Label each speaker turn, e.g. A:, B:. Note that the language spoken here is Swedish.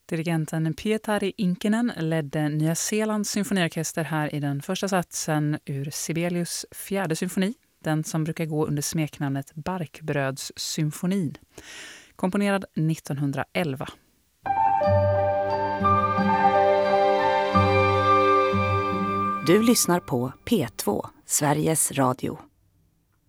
A: Dirigenten Pietari Inkinen ledde Nya Zeelands symfoniorkester här i den första satsen ur Sibelius fjärde symfoni, den som brukar gå under smeknamnet Barkbrödssymfonin, komponerad 1911.
B: Du lyssnar på P2, Sveriges Radio.